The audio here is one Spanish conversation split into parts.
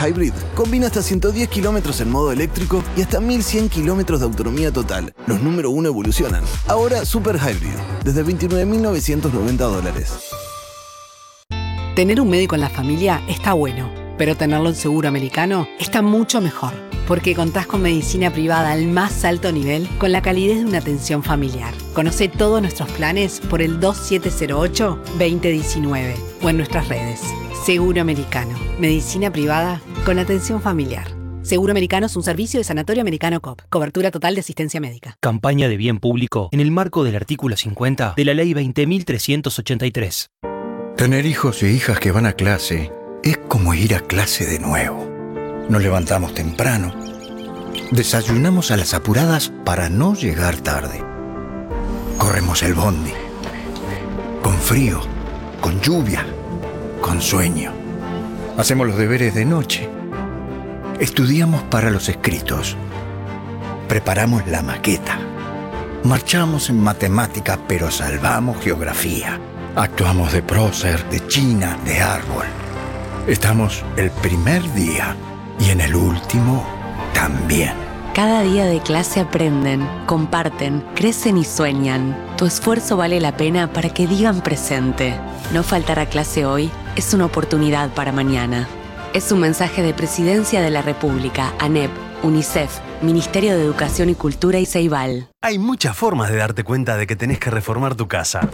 Hybrid combina hasta 110 kilómetros en modo eléctrico y hasta 1100 kilómetros de autonomía total. Los número 1 evolucionan. Ahora Super Hybrid, desde $29.990. Tener un médico en la familia está bueno, pero tenerlo en Seguro Americano está mucho mejor, porque contás con medicina privada al más alto nivel con la calidez de una atención familiar. Conoce todos nuestros planes por el 2708-2019 o en nuestras redes. Seguro Americano, medicina privada con atención familiar. Seguro Americano es un servicio de Sanatorio Americano Coop. Cobertura total de asistencia médica. Campaña de bien público en el marco del artículo 50 de la Ley 20.383. Tener hijos e hijas que van a clase es como ir a clase de nuevo. Nos levantamos temprano, desayunamos a las apuradas para no llegar tarde. Corremos el bondi, con frío, con lluvia, con sueño. Hacemos los deberes de noche. Estudiamos para los escritos. Preparamos la maqueta. Marchamos en matemática, pero salvamos geografía. Actuamos de prócer, de china, de árbol. Estamos el primer día y en el último también. Cada día de clase aprenden, comparten, crecen y sueñan. Tu esfuerzo vale la pena para que digan presente. No faltar a clase hoy es una oportunidad para mañana. Es un mensaje de Presidencia de la República, ANEP, UNICEF, Ministerio de Educación y Cultura y Ceibal. Hay muchas formas de darte cuenta de que tenés que reformar tu casa.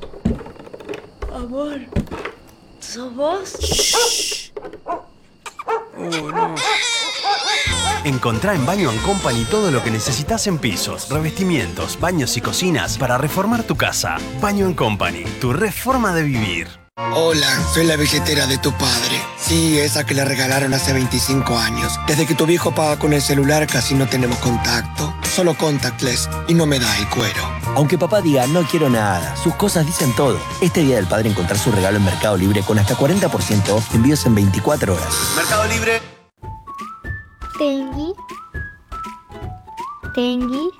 Amor, ¿sos vos? ¡Shh! Oh, no. Encontrá en Baño & Company todo lo que necesitas en pisos, revestimientos, baños y cocinas para reformar tu casa. Baño & Company, tu reforma de vivir. Hola, soy la billetera de tu padre. Sí, esa que le regalaron hace 25 años. Desde que tu viejo paga con el celular casi no tenemos contacto. Solo contactless y no me da el cuero. Aunque papá diga no quiero nada, sus cosas dicen todo. Este Día del Padre encontrar su regalo en Mercado Libre con hasta 40% off, envíos en 24 horas. Mercado Libre. Tengui. Tengui.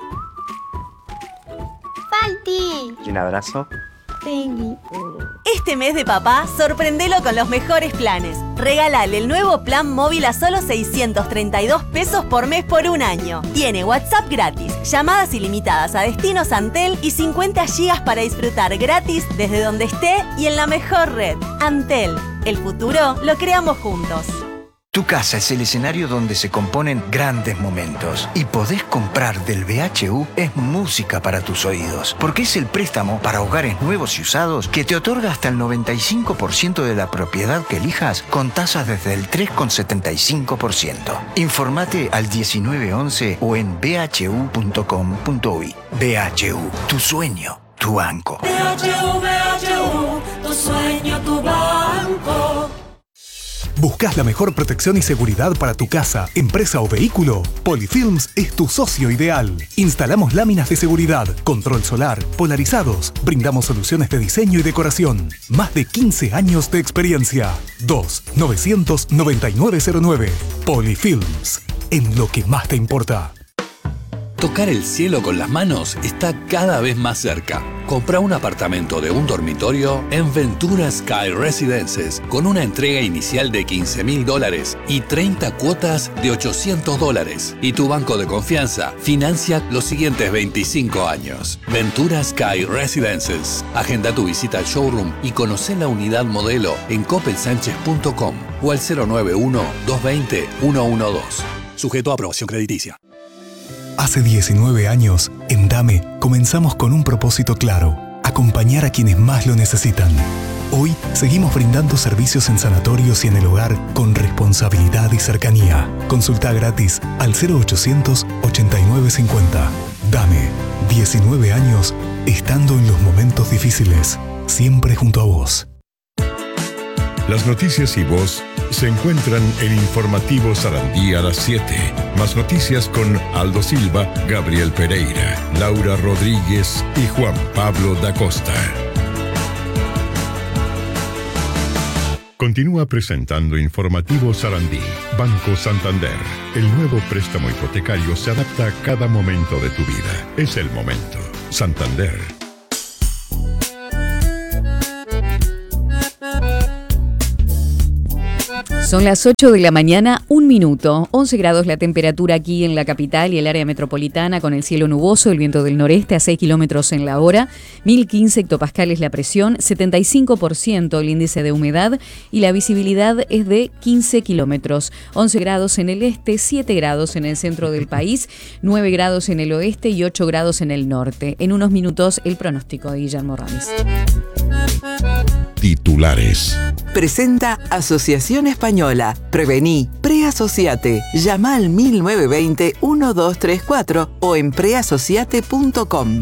Falti. Y un abrazo. Tengui. Este mes de papá, sorprendelo con los mejores planes. Regálale el nuevo plan móvil a solo 632 pesos por mes por un año. Tiene WhatsApp gratis, llamadas ilimitadas a destinos Antel y 50 gigas para disfrutar gratis desde donde esté y en la mejor red. Antel, el futuro lo creamos juntos. Tu casa es el escenario donde se componen grandes momentos y podés comprar del BHU es música para tus oídos, porque es el préstamo para hogares nuevos y usados que te otorga hasta el 95% de la propiedad que elijas con tasas desde el 3,75%. Informate al 1911 o en bhu.com.uy. BHU, tu sueño, tu banco. BHU, tu sueño, tu banco. ¿Buscas la mejor protección y seguridad para tu casa, empresa o vehículo? Polyfilms es tu socio ideal. Instalamos láminas de seguridad, control solar, polarizados. Brindamos soluciones de diseño y decoración. Más de 15 años de experiencia. 2-900-9909. Polyfilms. En lo que más te importa. Tocar el cielo con las manos está cada vez más cerca. Compra un apartamento de un dormitorio en Ventura Sky Residences con una entrega inicial de $15,000 y 30 cuotas de $800. Y tu banco de confianza financia los siguientes 25 años. Ventura Sky Residences. Agenda tu visita al showroom y conoce la unidad modelo en coppelsanchez.com o al 091-220-112. Sujeto a aprobación crediticia. Hace 19 años, en DAME, comenzamos con un propósito claro: acompañar a quienes más lo necesitan. Hoy, seguimos brindando servicios en sanatorios y en el hogar con responsabilidad y cercanía. Consulta gratis al 0800 8950. DAME, 19 años, estando en los momentos difíciles, siempre junto a vos. Las noticias y voz se encuentran en Informativo Sarandí a las 7. Más noticias con Aldo Silva, Gabriel Pereira, Laura Rodríguez y Juan Pablo da Costa. Continúa presentando Informativo Sarandí. Banco Santander. El nuevo préstamo hipotecario se adapta a cada momento de tu vida. Es el momento. Santander. Son las 8 de la mañana, 1 minuto. 11 grados la temperatura aquí en la capital y el área metropolitana, con el cielo nuboso, el viento del noreste a 6 kilómetros en la hora, 1015 hectopascales la presión, 75% el índice de humedad y la visibilidad es de 15 kilómetros. 11 grados en el este, 7 grados en el centro del país, 9 grados en el oeste y 8 grados en el norte. En unos minutos, el pronóstico de Guillermo Ramis. Titulares. Presenta Asociación Española. Prevení, preasociate. Llama al 1920-1234 o en preasociate.com.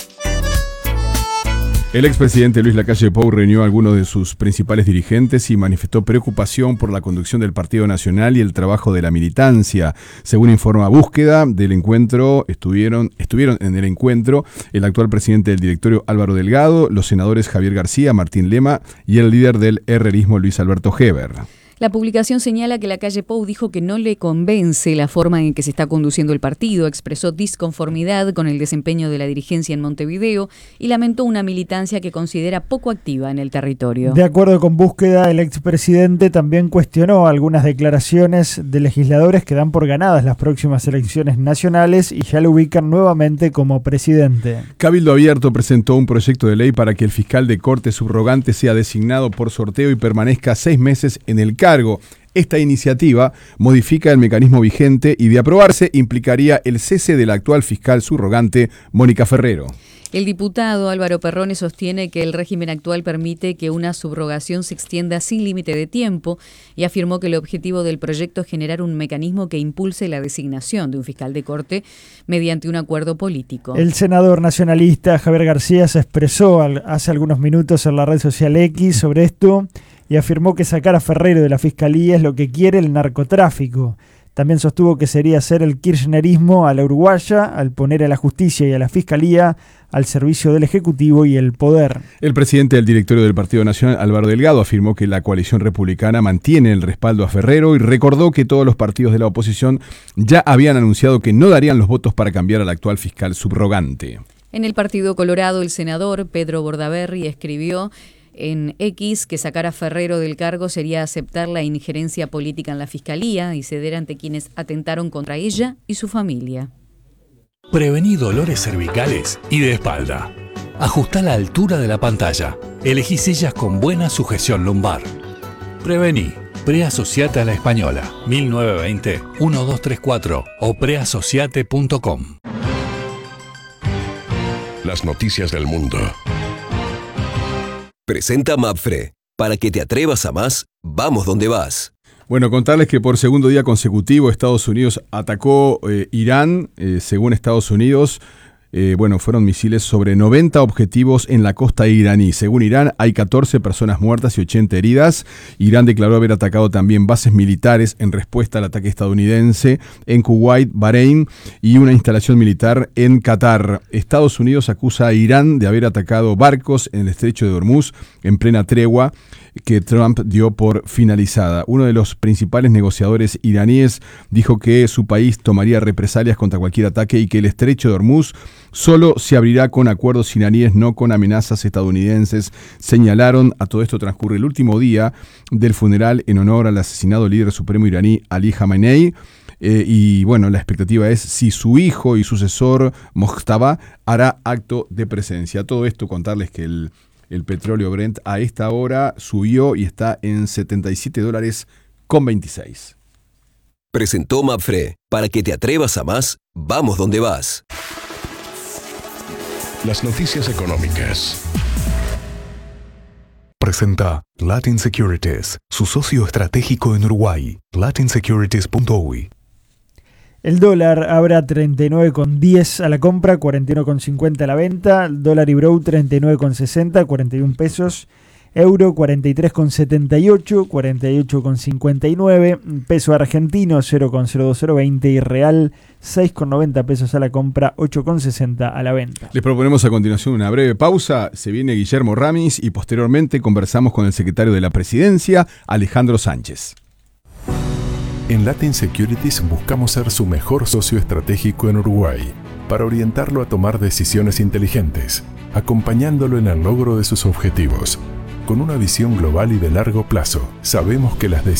El expresidente Luis Lacalle Pou reunió a algunos de sus principales dirigentes y manifestó preocupación por la conducción del Partido Nacional y el trabajo de la militancia. Según informa Búsqueda, del encuentro estuvieron en el encuentro el actual presidente del directorio Álvaro Delgado, los senadores Javier García, Martín Lema y el líder del herrerismo Luis Alberto Heber. La publicación señala que Lacalle Pou dijo que no le convence la forma en que se está conduciendo el partido, expresó disconformidad con el desempeño de la dirigencia en Montevideo y lamentó una militancia que considera poco activa en el territorio. De acuerdo con Búsqueda, el expresidente también cuestionó algunas declaraciones de legisladores que dan por ganadas las próximas elecciones nacionales y ya lo ubican nuevamente como presidente. Cabildo Abierto presentó un proyecto de ley para que el fiscal de corte subrogante sea designado por sorteo y permanezca 6 meses en el cargo. Esta iniciativa modifica el mecanismo vigente y, de aprobarse, implicaría el cese de la actual fiscal subrogante, Mónica Ferrero. El diputado Álvaro Perrone sostiene que el régimen actual permite que una subrogación se extienda sin límite de tiempo y afirmó que el objetivo del proyecto es generar un mecanismo que impulse la designación de un fiscal de corte mediante un acuerdo político. El senador nacionalista Javier García se expresó hace algunos minutos en la red social X sobre esto y afirmó que sacar a Ferrero de la Fiscalía es lo que quiere el narcotráfico. También sostuvo que sería hacer el kirchnerismo a la uruguaya al poner a la justicia y a la Fiscalía al servicio del Ejecutivo y el poder. El presidente del directorio del Partido Nacional, Álvaro Delgado, afirmó que la coalición republicana mantiene el respaldo a Ferrero y recordó que todos los partidos de la oposición ya habían anunciado que no darían los votos para cambiar al actual fiscal subrogante. En el Partido Colorado, el senador Pedro Bordaberry escribió en X que sacar a Ferrero del cargo sería aceptar la injerencia política en la Fiscalía y ceder ante quienes atentaron contra ella y su familia. Prevení dolores cervicales y de espalda. Ajustá la altura de la pantalla. Elegí sillas con buena sujeción lumbar. Prevení. Preasociate a la Española. 1920-1234 o preasociate.com. Las noticias del mundo. Presenta Mapfre. Para que te atrevas a más, vamos donde vas. Bueno, contarles que por segundo día consecutivo Estados Unidos atacó Irán. Según Estados Unidos, fueron misiles sobre 90 objetivos en la costa iraní. Según Irán, hay 14 personas muertas y 80 heridas. Irán declaró haber atacado también bases militares en respuesta al ataque estadounidense en Kuwait, Bahrein y una instalación militar en Qatar. Estados Unidos acusa a Irán de haber atacado barcos en el estrecho de Hormuz en plena tregua que Trump dio por finalizada. Uno de los principales negociadores iraníes dijo que su país tomaría represalias contra cualquier ataque y que el estrecho de Hormuz solo se abrirá con acuerdos iraníes, no con amenazas estadounidenses. Señalaron. A todo esto transcurre el último día del funeral en honor al asesinado líder supremo iraní Ali Khamenei. La expectativa es si su hijo y sucesor Mojtaba hará acto de presencia. Todo esto contarles que el petróleo Brent a esta hora subió y está en $77.26. Presentó Mapfre. Para que te atrevas a más, vamos donde vas. Las noticias económicas. Presenta Latin Securities, su socio estratégico en Uruguay, latinsecurities.uy. El dólar abre a 39,10 a la compra, 41,50 a la venta. El dólar Ibrow 39,60, 41 pesos. Euro 43,78, 48,59. Peso argentino 0,02020 y real 6,90 pesos a la compra, 8,60 a la venta. Les proponemos a continuación una breve pausa. Se viene Guillermo Ramis y posteriormente conversamos con el secretario de la Presidencia, Alejandro Sánchez. En Latin Securities buscamos ser su mejor socio estratégico en Uruguay para orientarlo a tomar decisiones inteligentes, acompañándolo en el logro de sus objetivos. Con una visión global y de largo plazo, sabemos que las decisiones